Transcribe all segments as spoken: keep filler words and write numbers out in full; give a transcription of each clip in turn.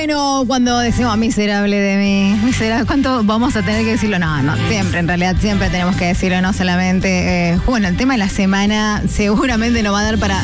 Bueno, cuando decimos miserable de mí, miserable, ¿cuánto vamos a tener que decirlo? No, no, siempre, en realidad siempre tenemos que decirlo, no solamente. Eh, bueno, el tema de la semana seguramente nos va a dar para.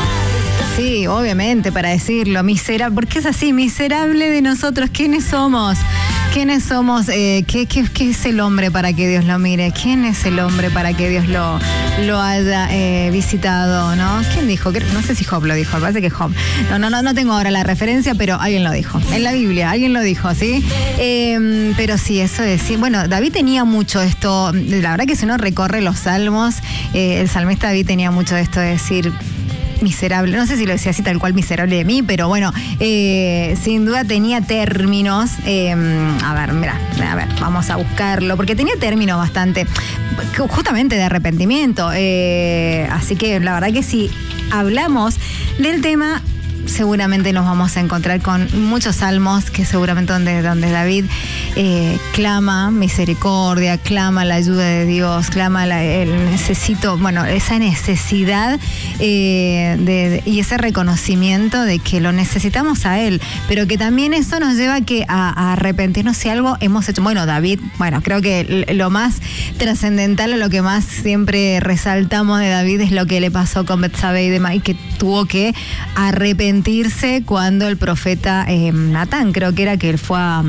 Sí, obviamente, para decirlo, miserable, porque es así, miserable de nosotros, ¿quiénes somos? ¿Quiénes somos? Eh, ¿qué, qué, ¿Qué es el hombre para que Dios lo mire? ¿Quién es el hombre para que Dios lo, lo haya eh, visitado? ¿No? ¿Quién dijo? No sé si Job lo dijo, me parece que Job. No, no, no, no tengo ahora la referencia, pero alguien lo dijo. En la Biblia, alguien lo dijo, ¿sí? Eh, pero sí, eso de decir, bueno, David tenía mucho esto, la verdad que si uno recorre los salmos, eh, el salmista David tenía mucho de esto de decir, miserable, no sé si lo decía así tal cual, miserable de mí, pero bueno, eh, sin duda tenía términos, eh, a ver, mira, a ver, vamos a buscarlo, porque tenía términos bastante, justamente de arrepentimiento, eh, así que la verdad que si hablamos del tema, seguramente nos vamos a encontrar con muchos salmos que seguramente donde, donde David eh, clama misericordia, clama la ayuda de Dios, clama la, el necesito, bueno, esa necesidad eh, de, de, y ese reconocimiento de que lo necesitamos a Él, pero que también eso nos lleva a, que, a, a arrepentirnos si algo hemos hecho. Bueno, David, bueno, creo que lo más trascendental o lo que más siempre resaltamos de David es lo que le pasó con Betsabé y demás, y que tuvo que arrepentirse cuando el profeta eh, Natán, creo que era que él fue a,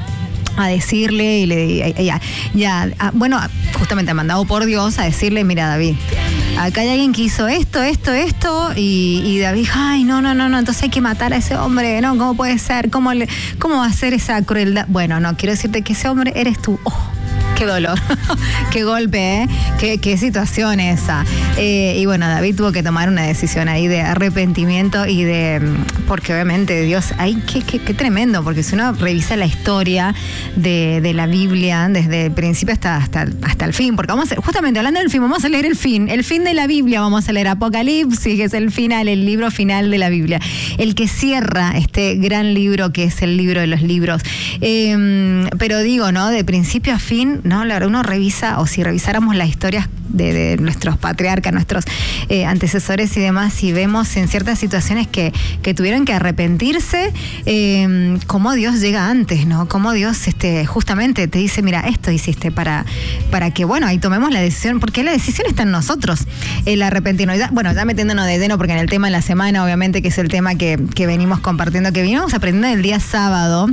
a decirle y le ya, ya a, bueno, justamente mandado por Dios a decirle, mira David, acá hay alguien que hizo esto, esto, esto, y, y David, ay, no, no, no, no, entonces hay que matar a ese hombre, no, ¿cómo puede ser? ¿Cómo, le, cómo va a ser esa crueldad? Bueno, no, quiero decirte que ese hombre eres tú. Oh, qué dolor, qué golpe, ¿eh? Qué, qué situación esa. Eh, y bueno, David tuvo que tomar una decisión ahí de arrepentimiento y de, porque obviamente Dios, ay, qué, qué, qué tremendo, porque si uno revisa la historia de, de la Biblia, desde el principio hasta, hasta, hasta el fin, porque vamos a, justamente hablando del fin, vamos a leer el fin, el fin de la Biblia, vamos a leer Apocalipsis, que es el final, el libro final de la Biblia, el que cierra este gran libro que es el libro de los libros. Eh, pero digo, ¿no? De principio a fin, ¿no? La verdad, uno revisa, o si revisáramos las historias de, de nuestros patriarcas, nuestros eh, antecesores y demás, y vemos en ciertas situaciones que, que tuvieron que arrepentirse, eh, cómo Dios llega antes, ¿no? Cómo Dios este, justamente te dice, mira, esto hiciste para, para que, bueno, ahí tomemos la decisión, porque la decisión está en nosotros, el arrepentirnos. Ya, bueno, ya metiéndonos de lleno, porque en el tema de la semana, obviamente, que es el tema que, que venimos compartiendo, que venimos aprendiendo el día sábado,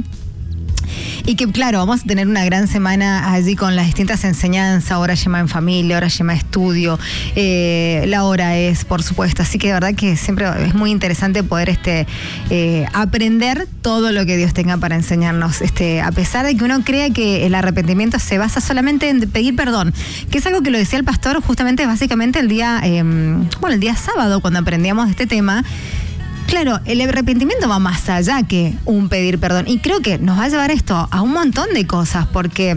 y que claro, vamos a tener una gran semana allí con las distintas enseñanzas, hora Shema en familia, hora Shema estudio, eh, la hora es, por supuesto, así que de verdad que siempre es muy interesante poder este eh, aprender todo lo que Dios tenga para enseñarnos, este a pesar de que uno crea que el arrepentimiento se basa solamente en pedir perdón, que es algo que lo decía el pastor justamente básicamente el día, eh, bueno, el día sábado cuando aprendíamos este tema. Claro, el arrepentimiento va más allá que un pedir perdón. Y creo que nos va a llevar esto a un montón de cosas, porque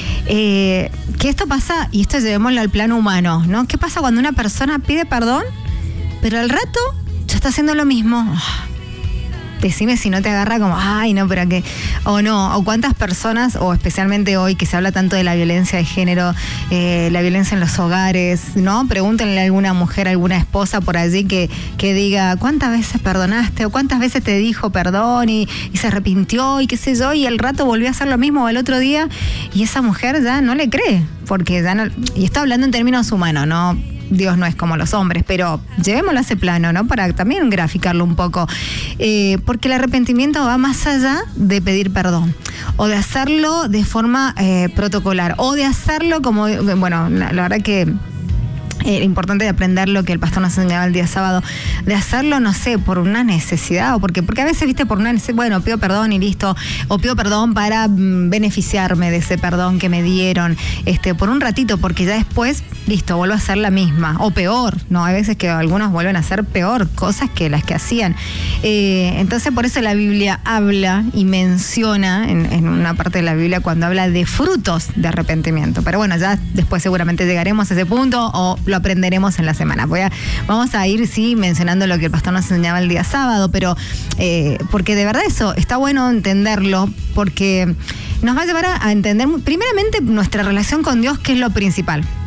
eh, que esto pasa, y esto llevémoslo al plano humano, ¿no? ¿Qué pasa cuando una persona pide perdón, pero al rato ya está haciendo lo mismo? Oh, decime si no te agarra como, ay, no, pero que, o no, o cuántas personas, o especialmente hoy que se habla tanto de la violencia de género, eh, la violencia en los hogares, ¿no? Pregúntenle a alguna mujer, a alguna esposa por allí que, que diga, ¿cuántas veces perdonaste? O ¿cuántas veces te dijo perdón y, y se arrepintió y qué sé yo? Y al rato volvió a hacer lo mismo al otro día y esa mujer ya no le cree, porque ya no, y está hablando en términos humanos, ¿no? Dios no es como los hombres, pero llevémoslo a ese plano, ¿no? Para también graficarlo un poco. Eh, porque el arrepentimiento va más allá de pedir perdón, o de hacerlo de forma eh, protocolar, o de hacerlo como, bueno, la, la verdad que Eh, importante de aprender lo que el pastor nos enseñaba el día sábado, de hacerlo, no sé, por una necesidad, o porque, porque a veces, viste, por una necesidad, bueno, pido perdón y listo, o pido perdón para mm, beneficiarme de ese perdón que me dieron, este, por un ratito, porque ya después, listo, vuelvo a hacer la misma, o peor, ¿no? Hay veces que algunos vuelven a hacer peor cosas que las que hacían. Eh, entonces, por eso la Biblia habla y menciona, en, en una parte de la Biblia, cuando habla de frutos de arrepentimiento. Pero bueno, ya después seguramente llegaremos a ese punto, o lo aprenderemos en la semana. Voy a, vamos a ir, sí, mencionando lo que el pastor nos enseñaba el día sábado, pero eh, porque de verdad eso está bueno entenderlo, porque nos va a llevar a, a entender primeramente nuestra relación con Dios, que es lo principal.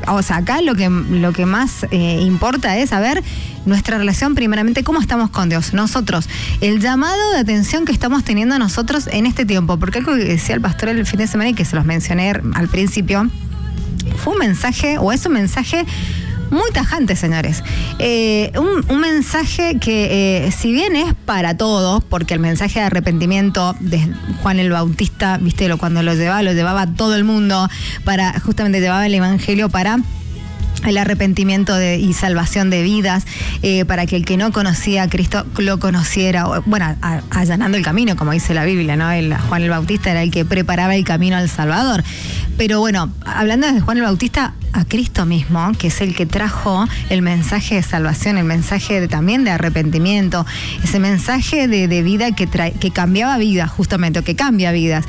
o sea, acá lo que, lo que más eh, importa es saber nuestra relación, primeramente, cómo estamos con Dios. Nosotros, el llamado de atención que estamos teniendo nosotros en este tiempo, porque algo que decía el pastor el fin de semana y que se los mencioné al principio, fue un mensaje, o es un mensaje muy tajante, señores. Eh, un, un mensaje que, eh, si bien es para todos, porque el mensaje de arrepentimiento de Juan el Bautista, viste, lo, cuando lo llevaba, lo llevaba a todo el mundo, para justamente llevaba el evangelio para el arrepentimiento de, y salvación de vidas, eh, para que el que no conocía a Cristo lo conociera, bueno, a, allanando el camino, como dice la Biblia, ¿no? El, Juan el Bautista era el que preparaba el camino al Salvador. Pero bueno, hablando desde Juan el Bautista a Cristo mismo, que es el que trajo el mensaje de salvación, el mensaje de, también de arrepentimiento, ese mensaje de, de vida que, trae, que cambiaba vidas, justamente, o que cambia vidas.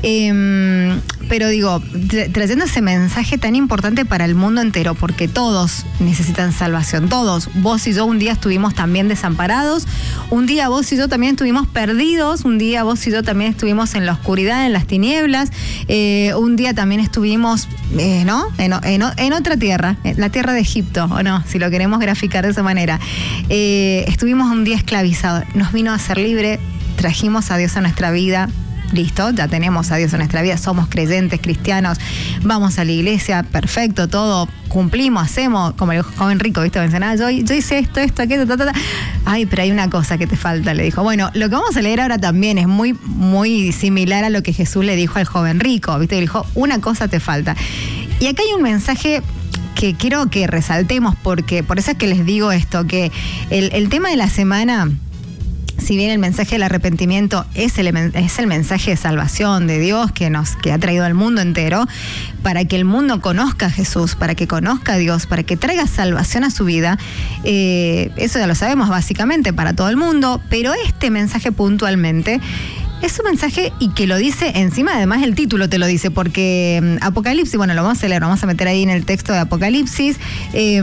Eh, pero digo, tra- trayendo ese mensaje tan importante para el mundo entero, porque todos necesitan salvación, todos. Vos y yo un día estuvimos también desamparados, un día vos y yo también estuvimos perdidos, un día vos y yo también estuvimos en la oscuridad, en las tinieblas, eh, un día también estuvimos, eh, ¿no? En, en, en otra tierra, en la tierra de Egipto, o no, si lo queremos graficar de esa manera. Eh, estuvimos un día esclavizados, nos vino a hacer libre, trajimos a Dios a nuestra vida. Listo, ya tenemos a Dios en nuestra vida, somos creyentes, cristianos, vamos a la iglesia, perfecto, todo, cumplimos, hacemos, como el joven rico, ¿viste? Mencionaba, yo, yo hice esto, esto, aquello, ta, ta, ta. Ay, pero hay una cosa que te falta, le dijo. Bueno, lo que vamos a leer ahora también es muy, muy similar a lo que Jesús le dijo al joven rico, ¿viste? Le dijo, una cosa te falta. Y acá hay un mensaje que quiero que resaltemos, porque por eso es que les digo esto, que el, el tema de la semana, si bien el mensaje del arrepentimiento es el, es el mensaje de salvación de Dios que nos que ha traído al mundo entero, para que el mundo conozca a Jesús, para que conozca a Dios, para que traiga salvación a su vida, eh, eso ya lo sabemos básicamente para todo el mundo, pero este mensaje puntualmente es un mensaje y que lo dice encima, además el título te lo dice, porque um, Apocalipsis, bueno, lo vamos a leer, vamos a meter ahí en el texto de Apocalipsis, eh,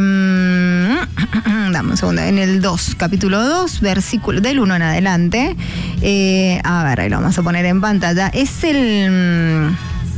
dame un segundo, en el dos, capítulo dos, versículo del uno en adelante, eh, a ver, ahí lo vamos a poner en pantalla, es el...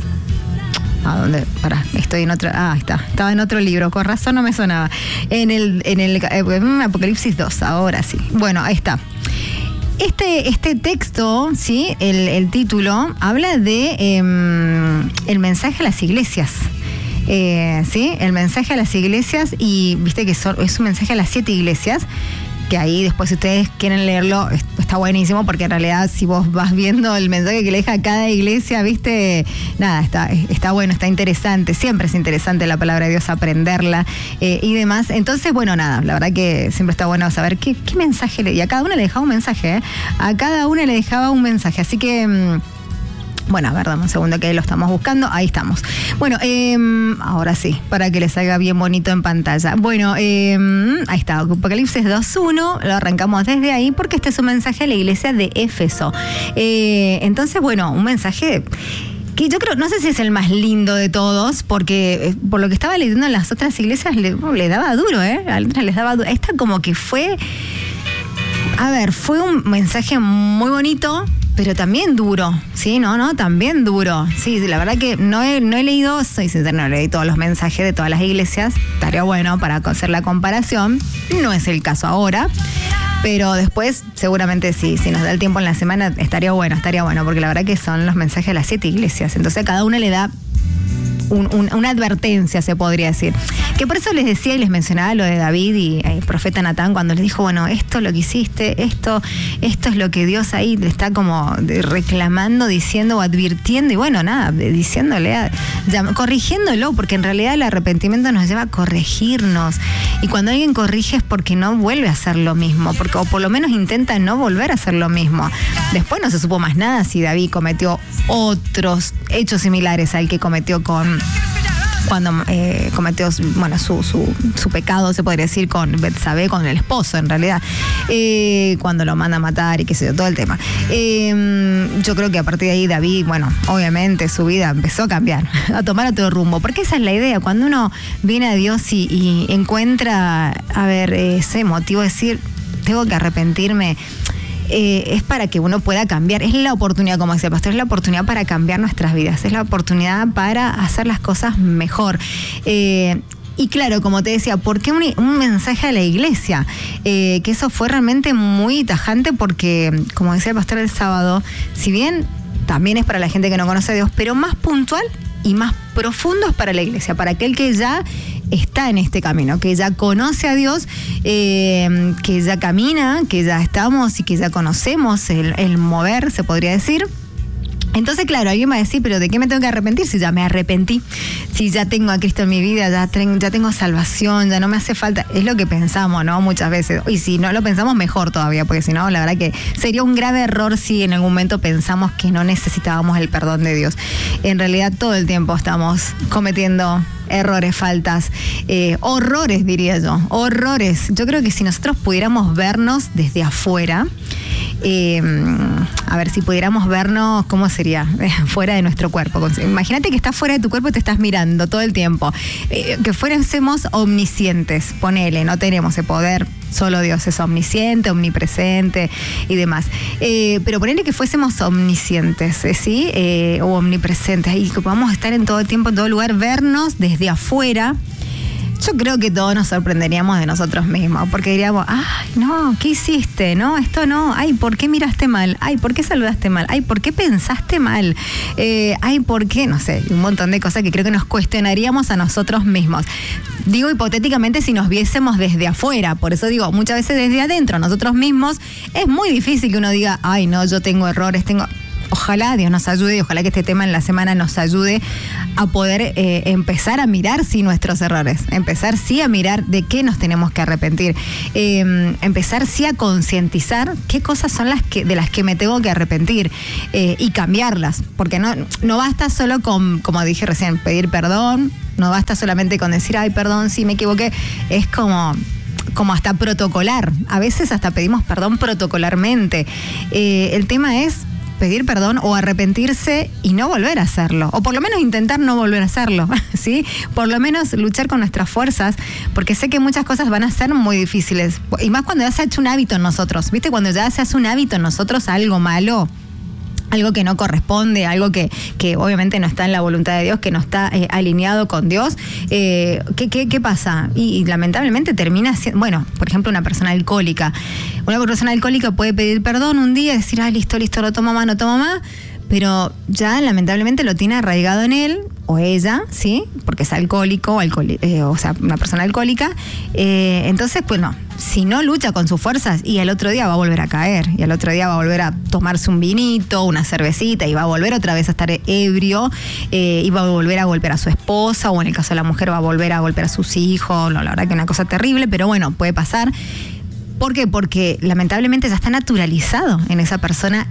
¿A dónde? Pará, estoy en otro... Ah, está. Estaba en otro libro, con razón no me sonaba. En el, en el eh, Apocalipsis dos, ahora sí. Bueno, ahí está. Este, este texto, ¿sí? El, el título, habla de eh, el mensaje a las iglesias. Eh, ¿sí? El mensaje a las iglesias, y viste que son, es un mensaje a las siete iglesias, que ahí después si ustedes quieren leerlo está buenísimo, porque en realidad si vos vas viendo el mensaje que le deja a cada iglesia, viste, nada, está, está bueno, está interesante, siempre es interesante la palabra de Dios, aprenderla eh, y demás. Entonces, bueno, nada, la verdad que siempre está bueno saber qué, qué mensaje le... Y a cada una le dejaba un mensaje, ¿eh? A cada una le dejaba un mensaje, así que... Mmm, bueno, a ver, dame un segundo que ahí lo estamos buscando. Ahí estamos. Bueno, eh, ahora sí, para que les salga bien bonito en pantalla. Bueno, eh, ahí está, Apocalipsis dos uno, lo arrancamos desde ahí porque este es un mensaje a la iglesia de Éfeso. Eh, entonces, bueno, un mensaje... que yo creo, no sé si es el más lindo de todos, porque por lo que estaba leyendo en las otras iglesias le, le daba duro, ¿eh? A otras les daba duro. Esta como que fue... A ver, fue un mensaje muy bonito, pero también duro, ¿sí? No, no, también duro. Sí, la verdad que no he, no he leído, soy sincera, no leí todos los mensajes de todas las iglesias. Estaría bueno para hacer la comparación. No es el caso ahora, pero después seguramente sí, si nos da el tiempo en la semana, estaría bueno, estaría bueno, porque la verdad que son los mensajes de las siete iglesias. Entonces a cada una le da Un, un, una advertencia, se podría decir. Que por eso les decía y les mencionaba lo de David y el profeta Natán, cuando les dijo, bueno, esto es lo que hiciste, esto, esto es lo que Dios ahí le está como reclamando, diciendo o advirtiendo, y bueno, nada, diciéndole, a, ya, corrigiéndolo, porque en realidad el arrepentimiento nos lleva a corregirnos. Y cuando alguien corrige es porque no vuelve a hacer lo mismo, porque o por lo menos intenta no volver a hacer lo mismo. Después no se supo más nada si David cometió otros hechos similares al que cometió con... cuando eh, cometió bueno su, su, su pecado, se podría decir, con Betsabé, con el esposo en realidad, eh, cuando lo manda a matar y qué sé yo, todo el tema. Eh, yo creo que a partir de ahí David, bueno, obviamente su vida empezó a cambiar, a tomar otro rumbo, porque esa es la idea, cuando uno viene a Dios y, y encuentra, a ver, ese motivo de decir, tengo que arrepentirme, Eh, es para que uno pueda cambiar, es la oportunidad, como decía el pastor, es la oportunidad para cambiar nuestras vidas, es la oportunidad para hacer las cosas mejor. Eh, Y claro, como te decía, ¿por qué un, un mensaje a la iglesia? Eh, que eso fue realmente muy tajante porque, como decía el pastor el sábado, si bien también es para la gente que no conoce a Dios, pero más puntual y más profundo es para la iglesia, para aquel que ya está en este camino, que ya conoce a Dios, eh, que ya camina, que ya estamos y que ya conocemos el, el mover, se podría decir. Entonces, claro, alguien va a decir, pero ¿de qué me tengo que arrepentir? Si ya me arrepentí, si ya tengo a Cristo en mi vida, ya, ten, ya tengo salvación, ya no me hace falta. Es lo que pensamos, ¿no? Muchas veces. Y si no lo pensamos, mejor todavía, porque si no, la verdad que sería un grave error si en algún momento pensamos que no necesitábamos el perdón de Dios. En realidad, todo el tiempo estamos cometiendo errores, faltas, eh, horrores, diría yo, horrores. Yo creo que si nosotros pudiéramos vernos desde afuera, Eh, a ver, si pudiéramos vernos, ¿cómo sería? Fuera de nuestro cuerpo. Imagínate que estás fuera de tu cuerpo y te estás mirando todo el tiempo. Eh, que fuésemos omniscientes, ponele, no tenemos ese poder, solo Dios es omnisciente, omnipresente y demás. Eh, pero ponele que fuésemos omniscientes, ¿sí? Eh, o omnipresentes, y que podamos estar en todo el tiempo, en todo lugar, vernos desde afuera. Yo creo que todos nos sorprenderíamos de nosotros mismos, porque diríamos, ay, no, ¿qué hiciste? No, esto no, ay, ¿por qué miraste mal? Ay, ¿por qué saludaste mal? Ay, ¿por qué pensaste mal? Eh, ay, ¿por qué? No sé, un montón de cosas que creo que nos cuestionaríamos a nosotros mismos. Digo hipotéticamente si nos viésemos desde afuera, por eso digo, muchas veces desde adentro, nosotros mismos, es muy difícil que uno diga, ay, no, yo tengo errores, tengo... Ojalá Dios nos ayude y ojalá que este tema en la semana nos ayude a poder eh, empezar a mirar sí nuestros errores, empezar sí a mirar de qué nos tenemos que arrepentir, eh, empezar sí a concientizar qué cosas son las que de las que me tengo que arrepentir eh, y cambiarlas, porque no, no basta solo con, como dije recién, pedir perdón, no basta solamente con decir, ay, perdón, sí me equivoqué, es como... como hasta protocolar, a veces hasta pedimos perdón protocolarmente. Eh, el tema es pedir perdón o arrepentirse y no volver a hacerlo, o por lo menos intentar no volver a hacerlo, ¿sí? Por lo menos luchar con nuestras fuerzas, porque sé que muchas cosas van a ser muy difíciles, y más cuando ya se ha hecho un hábito en nosotros, ¿viste? Cuando ya se hace un hábito en nosotros algo malo, algo que no corresponde, algo que, que obviamente no está en la voluntad de Dios, que no está eh, alineado con Dios, eh, ¿qué, qué, ¿qué pasa? Y, y lamentablemente termina siendo, bueno, por ejemplo, una persona alcohólica. Una persona alcohólica puede pedir perdón un día y decir, ay, listo, listo, no tomo más, no tomo más, pero ya lamentablemente lo tiene arraigado en él o ella, ¿sí? Porque es alcohólico, o, alcohol, eh, o sea, una persona alcohólica. Eh, entonces, pues no, si no lucha con sus fuerzas, y al otro día va a volver a caer, y al otro día va a volver a tomarse un vinito, una cervecita, y va a volver otra vez a estar ebrio, eh, y va a volver a golpear a su esposa, o en el caso de la mujer va a volver a golpear a sus hijos. No, la verdad que es una cosa terrible, pero bueno, puede pasar. ¿Por qué? Porque lamentablemente ya está naturalizado en esa persona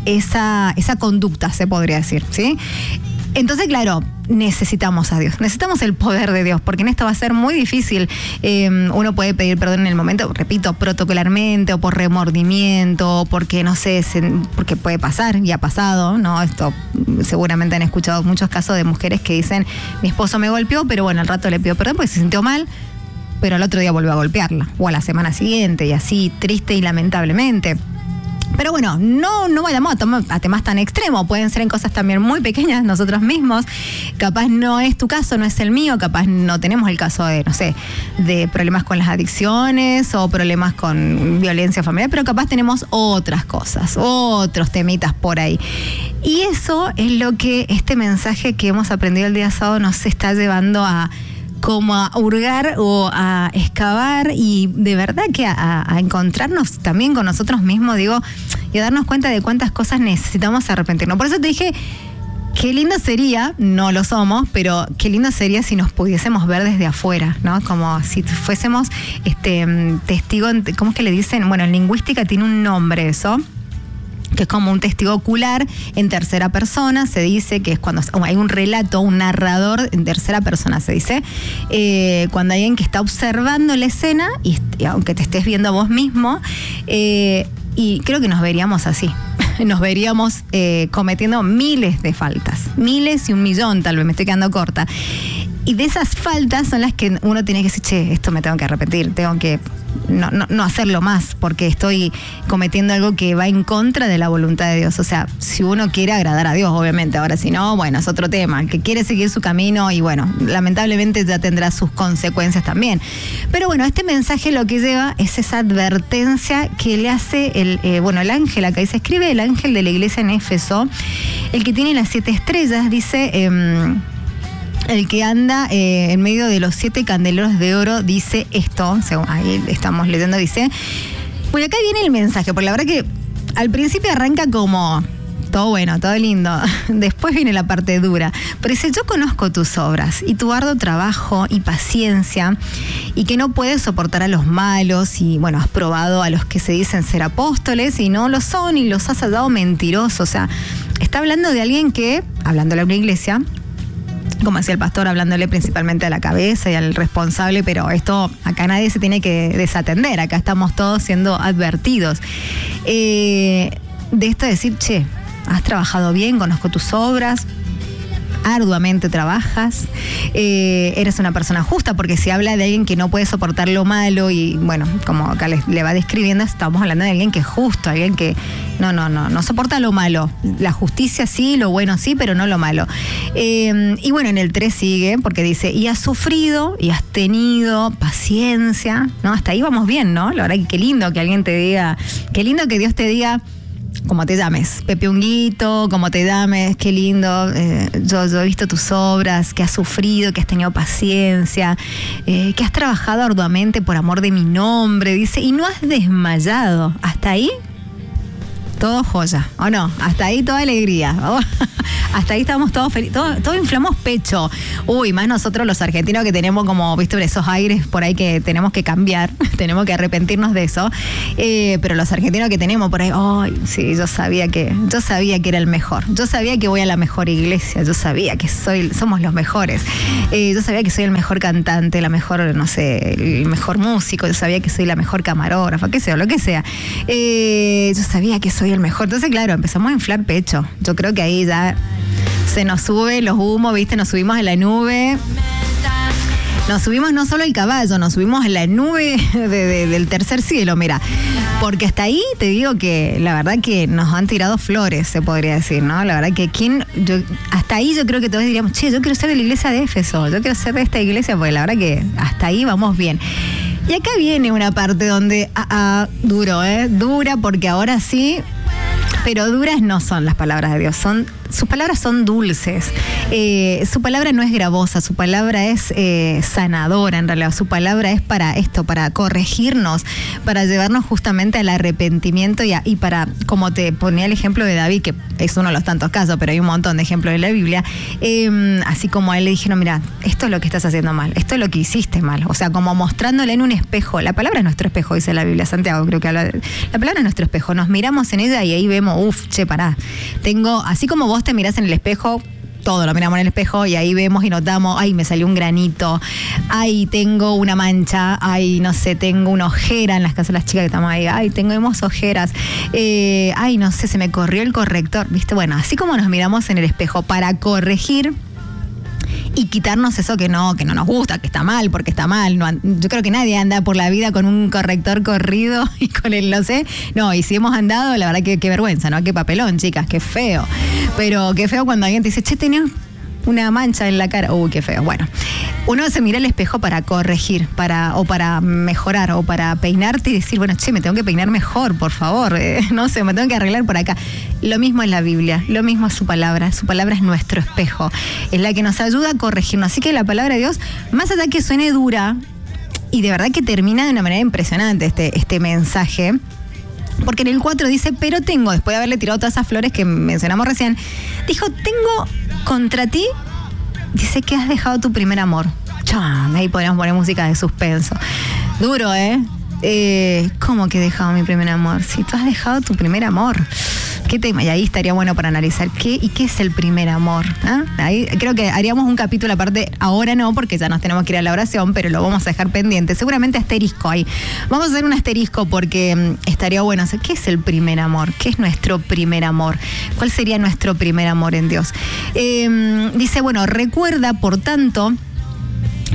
esa, esa conducta, se podría decir, ¿sí? Entonces, claro, necesitamos a Dios, necesitamos el poder de Dios, porque en esto va a ser muy difícil. Eh, uno puede pedir perdón en el momento, repito, protocolarmente, o por remordimiento, o porque, no sé, se, porque puede pasar, y ha pasado, ¿no? Esto seguramente han escuchado muchos casos de mujeres que dicen, mi esposo me golpeó, pero bueno, al rato le pido perdón porque se sintió mal, pero al otro día volvió a golpearla, o a la semana siguiente, y así, triste y lamentablemente. Pero bueno, no, no vayamos a, a temas tan extremos, pueden ser en cosas también muy pequeñas nosotros mismos. Capaz no es tu caso, no es el mío, capaz no tenemos el caso de, no sé, de problemas con las adicciones o problemas con violencia familiar, pero capaz tenemos otras cosas, otros temitas por ahí. Y eso es lo que este mensaje que hemos aprendido el día sábado nos está llevando a como a hurgar o a excavar, y de verdad que a, a encontrarnos también con nosotros mismos, digo, y a darnos cuenta de cuántas cosas necesitamos arrepentirnos. Por eso te dije, qué lindo sería, no lo somos, pero qué lindo sería si nos pudiésemos ver desde afuera, ¿no? Como si fuésemos este testigo, ¿cómo es que le dicen? Bueno, en lingüística tiene un nombre eso, que es como un testigo ocular en tercera persona, se dice que es cuando hay un relato, un narrador en tercera persona, se dice, eh, cuando hay alguien que está observando la escena, y, y aunque te estés viendo a vos mismo, eh, y creo que nos veríamos así, nos veríamos eh, cometiendo miles de faltas, miles y un millón, tal vez me estoy quedando corta. Y de esas faltas son las que uno tiene que decir, che, esto me tengo que arrepentir, tengo que no, no, no hacerlo más, porque estoy cometiendo algo que va en contra de la voluntad de Dios. O sea, si uno quiere agradar a Dios, obviamente. Ahora, si no, bueno, es otro tema. El que quiere seguir su camino y bueno, lamentablemente ya tendrá sus consecuencias también. Pero bueno, este mensaje lo que lleva es esa advertencia que le hace el, eh, bueno, el ángel, acá dice, escribe el ángel de la iglesia en Éfeso, el que tiene las siete estrellas, dice... Eh, El que anda eh, en medio de los siete candeleros de oro dice esto, según ahí estamos leyendo, dice, bueno, acá viene el mensaje, porque la verdad que al principio arranca como todo bueno, todo lindo, después viene la parte dura, pero dice, yo conozco tus obras y tu arduo trabajo y paciencia y que no puedes soportar a los malos y bueno, has probado a los que se dicen ser apóstoles y no lo son y los has hallado mentirosos. O sea, está hablando de alguien que, hablándole a una iglesia, como decía el pastor, hablándole principalmente a la cabeza y al responsable, pero esto acá nadie se tiene que desatender, acá estamos todos siendo advertidos. Eh, de esto decir, che, has trabajado bien, conozco tus obras, arduamente trabajas, eh, eres una persona justa, porque si habla de alguien que no puede soportar lo malo y bueno, como acá le, le va describiendo, estamos hablando de alguien que es justo, alguien que no, no, no, no soporta lo malo, la justicia sí, lo bueno sí, pero no lo malo. Eh, y bueno, en el tres sigue, porque dice, y has sufrido y has tenido paciencia, ¿no? Hasta ahí vamos bien, ¿no? La verdad que qué lindo que alguien te diga, qué lindo que Dios te diga, como te llames, Pepe Unguito, como te llames, qué lindo, eh, yo, yo he visto tus obras, que has sufrido, que has tenido paciencia, eh, que has trabajado arduamente por amor de mi nombre, dice, y no has desmayado. Hasta ahí, todo joya, ¿o no? Hasta ahí toda alegría. Hasta ahí estamos todos felices, todos, todos inflamos pecho. Uy, más nosotros los argentinos que tenemos como, viste, esos aires por ahí que tenemos que cambiar, tenemos que arrepentirnos de eso. Eh, pero los argentinos que tenemos por ahí, ay, sí, yo sabía que, yo sabía que era el mejor. Yo sabía que voy a la mejor iglesia, yo sabía que soy, somos los mejores. Eh, yo sabía que soy el mejor cantante, la mejor, no sé, el mejor músico, yo sabía que soy la mejor camarógrafa, qué sé, lo que sea. Eh, yo sabía que soy el mejor. Entonces, claro, empezamos a inflar pecho. Yo creo que ahí ya se nos sube los humos, ¿viste? Nos subimos a la nube. Nos subimos no solo el caballo, nos subimos a la nube de, de, del tercer cielo, mira. Porque hasta ahí te digo que la verdad que nos han tirado flores, se podría decir, ¿no? La verdad que quién, yo, hasta ahí yo creo que todos diríamos, che, yo quiero ser de la iglesia de Éfeso, yo quiero ser de esta iglesia, porque la verdad que hasta ahí vamos bien. Y acá viene una parte donde, ah, ah, duro, ¿eh? Dura, porque ahora sí, pero duras no son las palabras de Dios, son, sus palabras son dulces, eh, su palabra no es gravosa, su palabra es eh, sanadora en realidad, su palabra es para esto, para corregirnos, para llevarnos justamente al arrepentimiento y, a, y para, como te ponía el ejemplo de David, que es uno de los tantos casos, pero hay un montón de ejemplos en la Biblia, eh, así como a él le dijeron, mira, esto es lo que estás haciendo mal, esto es lo que hiciste mal, o sea, como mostrándole en un espejo, la palabra es nuestro espejo, dice la Biblia, Santiago creo que habla, de, la palabra es nuestro espejo, nos miramos en ella y ahí vemos, uff, che, pará, tengo, así como vos te mirás en el espejo, todo lo miramos en el espejo y ahí vemos y notamos, ay, me salió un granito, ay, tengo una mancha, ay, no sé, tengo una ojera en las casas de las chicas que estamos ahí, ay, tenemos ojeras, eh, ay, no sé, se me corrió el corrector, ¿viste? Bueno, así como nos miramos en el espejo para corregir y quitarnos eso que no, que no nos gusta, que está mal, porque está mal. No, yo creo que nadie anda por la vida con un corrector corrido y con el no sé. No, y si hemos andado, la verdad que qué vergüenza, ¿no? Qué papelón, chicas, qué feo. Pero qué feo cuando alguien te dice, che, tenés una mancha en la cara. Uy, qué feo. Bueno, uno se mira al espejo para corregir, para, o para mejorar, o para peinarte y decir, bueno, che, me tengo que peinar mejor, por favor. Eh, no sé, me tengo que arreglar por acá. Lo mismo es la Biblia, lo mismo es su palabra. Su palabra es nuestro espejo. Es la que nos ayuda a corregirnos. Así que la palabra de Dios, más allá que suene dura, y de verdad que termina de una manera impresionante este, este mensaje, porque en el cuatro dice, pero tengo, después de haberle tirado todas esas flores que mencionamos recién, dijo, tengo contra ti, dice que has dejado tu primer amor. Chan, ahí podríamos poner música de suspenso. Duro, ¿eh? eh ¿Cómo que he dejado mi primer amor? Si tú has dejado tu primer amor. ¿Qué tema? Y ahí estaría bueno para analizar qué y qué es el primer amor. ¿eh? Ahí creo que haríamos un capítulo aparte, ahora no, porque ya nos tenemos que ir a la oración, pero lo vamos a dejar pendiente. Seguramente asterisco ahí. Vamos a hacer un asterisco porque um, estaría bueno. O sea, ¿qué es el primer amor? ¿Qué es nuestro primer amor? ¿Cuál sería nuestro primer amor en Dios? Eh, dice, bueno, recuerda, por tanto,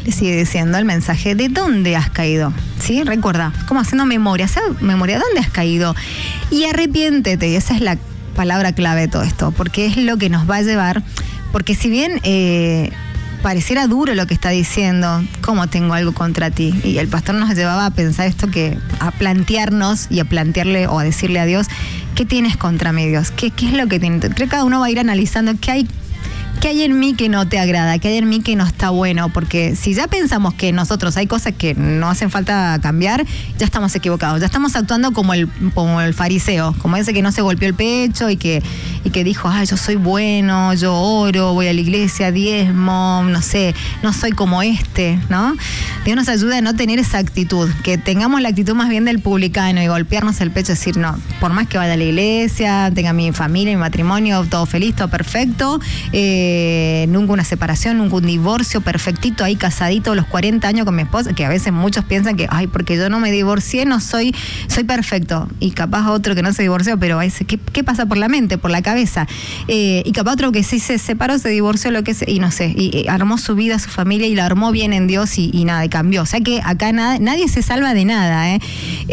le sigue diciendo el mensaje, ¿de dónde has caído? ¿Sí? Recuerda, como haciendo memoria, hacer memoria, ¿dónde has caído? Y arrepiéntete, y esa es la palabra clave de todo esto, porque es lo que nos va a llevar, porque si bien eh, pareciera duro lo que está diciendo, ¿cómo tengo algo contra ti? Y el pastor nos llevaba a pensar esto, que a plantearnos y a plantearle o a decirle a Dios, ¿qué tienes contra mí, Dios? ¿Qué, qué es lo que tienes? Creo que cada uno va a ir analizando qué hay ¿Qué hay en mí que no te agrada? ¿Qué hay en mí que no está bueno? Porque si ya pensamos que nosotros hay cosas que no hacen falta cambiar, ya estamos equivocados. Ya estamos actuando como el, como el fariseo, como ese que no se golpeó el pecho y que, y que dijo, ah, yo soy bueno, yo oro, voy a la iglesia, diezmo, no sé, no soy como este, ¿no? Dios nos ayuda a no tener esa actitud, que tengamos la actitud más bien del publicano y golpearnos el pecho y decir, no, por más que vaya a la iglesia, tenga mi familia, mi matrimonio, todo feliz, todo perfecto, eh, Eh, nunca una separación, nunca un divorcio, perfectito, ahí casadito, los cuarenta años con mi esposa, que a veces muchos piensan que, ay, porque yo no me divorcié, no soy, soy perfecto. Y capaz otro que no se divorció, pero ¿qué, qué pasa por la mente, por la cabeza? Eh, y capaz otro que sí se separó, se divorció, lo que sea, y no sé, y, y armó su vida, su familia, y la armó bien en Dios y, y nada, y cambió. O sea que acá nada, nadie se salva de nada, ¿eh?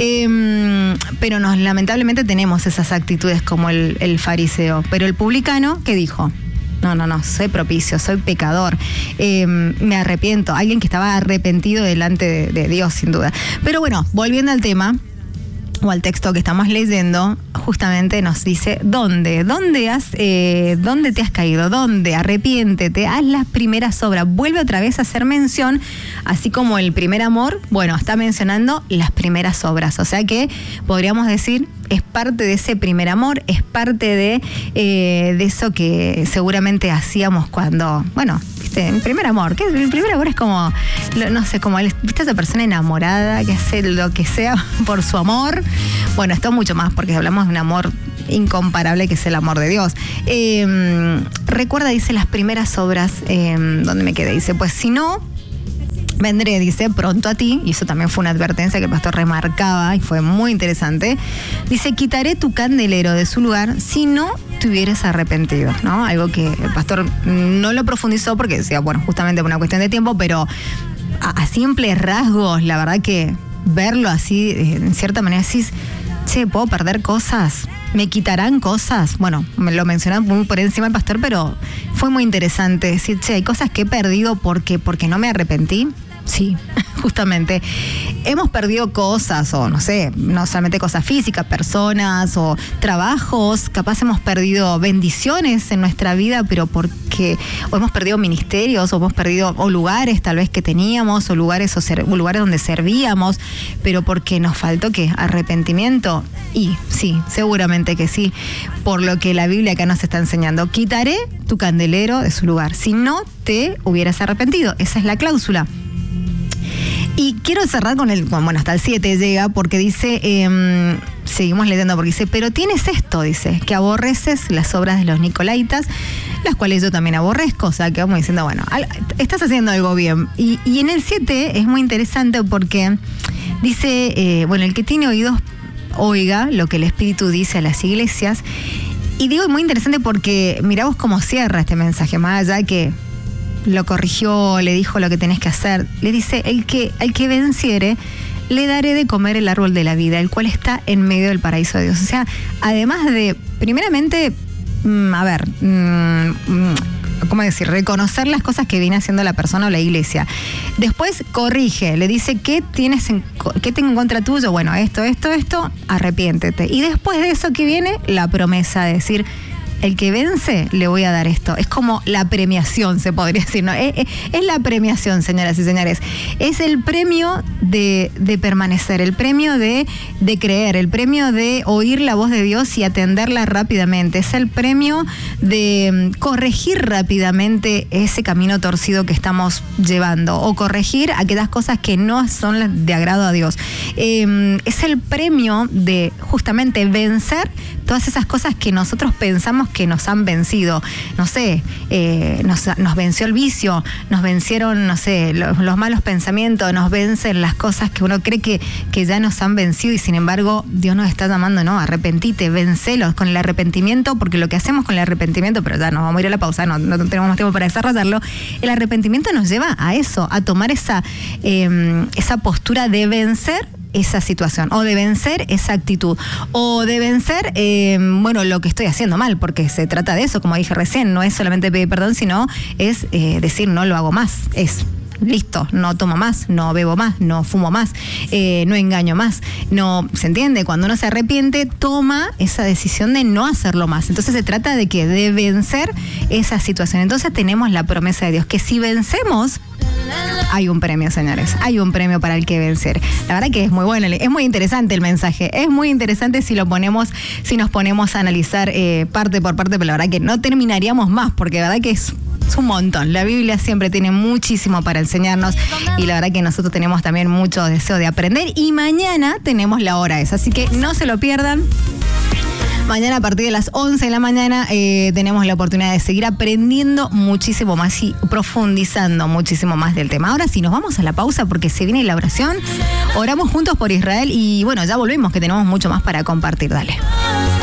Eh, pero nos, lamentablemente tenemos esas actitudes como el, el fariseo. Pero el publicano, ¿qué dijo? No, no, no, soy propicio, soy pecador, eh, me arrepiento. Alguien que estaba arrepentido delante de, de Dios, sin duda. Pero bueno, volviendo al tema, o al texto que estamos leyendo, justamente nos dice, ¿dónde? ¿Dónde has, eh, dónde te has caído? ¿Dónde? Arrepiéntete, haz las primeras obras. Vuelve otra vez a hacer mención, así como el primer amor, bueno, está mencionando las primeras obras. O sea que podríamos decir, es parte de ese primer amor, es parte de, eh, de eso que seguramente hacíamos cuando, bueno, ¿viste? El primer amor, ¿qué? El primer amor es como, no sé, como, ¿viste? Esa persona enamorada que hace lo que sea por su amor. Bueno, esto mucho más, porque hablamos de un amor incomparable que es el amor de Dios. Eh, recuerda, dice, las primeras obras, eh, ¿dónde me quedé? Dice, pues si no, vendré, dice, pronto a ti, y eso también fue una advertencia que el pastor remarcaba y fue muy interesante. Dice, quitaré tu candelero de su lugar si no te hubieras arrepentido, ¿no? Algo que el pastor no lo profundizó porque decía, bueno, justamente por una cuestión de tiempo, pero a, a simples rasgos, la verdad que verlo así, en cierta manera, decís, che, ¿puedo perder cosas? ¿Me quitarán cosas? Bueno, me lo mencionaba muy por encima el pastor, pero fue muy interesante decir, che, hay cosas que he perdido porque, porque no me arrepentí. Sí, justamente. Hemos perdido cosas, o no sé, no solamente cosas físicas, personas o trabajos. Capaz hemos perdido bendiciones en nuestra vida, pero porque, o hemos perdido ministerios, o hemos perdido o lugares tal vez que teníamos, o lugares, o, ser, o lugares donde servíamos, pero porque nos faltó, ¿qué? Arrepentimiento. Y sí, seguramente que sí, por lo que la Biblia acá nos está enseñando. Quitaré tu candelero de su lugar, si no te hubieras arrepentido. Esa es la cláusula. Y quiero cerrar con el, bueno, hasta el siete llega, porque dice, eh, seguimos leyendo, porque dice, pero tienes esto, dice, que aborreces las obras de los nicolaitas, las cuales yo también aborrezco. O sea, que vamos diciendo, bueno, estás haciendo algo bien. Y, y en el siete es muy interesante porque dice, eh, bueno, el que tiene oídos, oiga lo que el Espíritu dice a las iglesias. Y digo, es muy interesante porque mirá vos cómo cierra este mensaje, más allá de que lo corrigió, le dijo lo que tenés que hacer. Le dice, el que, el que venciere, le daré de comer el árbol de la vida, el cual está en medio del paraíso de Dios. O sea, además de, primeramente, mmm, a ver, mmm, ¿cómo decir? Reconocer las cosas que viene haciendo la persona o la iglesia. Después corrige, le dice, ¿qué tienes en, qué tengo en contra tuyo? Bueno, esto, esto, esto, arrepiéntete. Y después de eso que viene, la promesa de decir, el que vence, le voy a dar esto. Es como la premiación, se podría decir, ¿no? Es, es, es la premiación, señoras y señores. Es el premio de, de permanecer, el premio de, de creer, el premio de oír la voz de Dios y atenderla rápidamente. Es el premio de corregir rápidamente ese camino torcido que estamos llevando, o corregir aquellas cosas que no son de agrado a Dios. Eh, es el premio de justamente vencer, todas esas cosas que nosotros pensamos que nos han vencido. No sé, eh, nos, nos venció el vicio, nos vencieron, no sé, los, los malos pensamientos, nos vencen las cosas que uno cree que, que ya nos han vencido y sin embargo Dios nos está llamando, no, arrepentite, vencelos con el arrepentimiento, porque lo que hacemos con el arrepentimiento, pero ya nos vamos a ir a la pausa, no, no tenemos más tiempo para desarrollarlo, el arrepentimiento nos lleva a eso, a tomar esa, eh, esa postura de vencer esa situación, o de vencer esa actitud, o de vencer, eh, bueno, lo que estoy haciendo mal, porque se trata de eso, como dije recién, no es solamente pedir perdón, sino es eh, decir no lo hago más, es listo, no tomo más, no bebo más, no fumo más, eh, no engaño más, no, ¿se entiende? Cuando uno se arrepiente, toma esa decisión de no hacerlo más. Entonces se trata de que de vencer esa situación. Entonces tenemos la promesa de Dios, que si vencemos, hay un premio, señores, hay un premio para el que vencer. La verdad que es muy bueno, es muy interesante el mensaje, es muy interesante si lo ponemos, si nos ponemos a analizar eh, parte por parte, pero la verdad que no terminaríamos más, porque la verdad que es Es un montón. La Biblia siempre tiene muchísimo para enseñarnos y la verdad que nosotros tenemos también mucho deseo de aprender y mañana tenemos la hora esa, así que no se lo pierdan. Mañana a partir de las once de la mañana eh, tenemos la oportunidad de seguir aprendiendo muchísimo más y profundizando muchísimo más del tema. Ahora sí, nos vamos a la pausa porque se viene la oración. Oramos juntos por Israel y bueno, ya volvemos que tenemos mucho más para compartir. Dale.